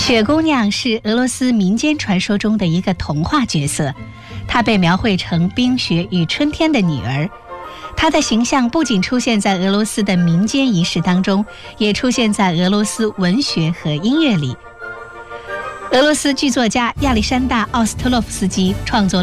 雪姑娘是俄罗斯民间传说中的一个童话角色，她被描绘成冰雪与春天的女儿。她的形象不仅出现在俄罗斯的民间仪式当中，也出现在俄罗斯文学和音乐里。俄罗斯剧作家亚历山大·奥斯特洛夫斯基创作